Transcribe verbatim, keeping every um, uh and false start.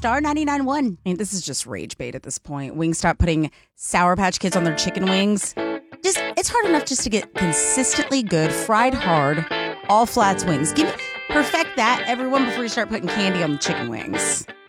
star ninety-nine one. I mean, this is just rage bait at this point. Wingstop putting Sour Patch Kids on their chicken wings. Just, it's hard enough just to get consistently good, fried hard, all flats wings. Give me, perfect that, everyone, before you start putting candy on the chicken wings.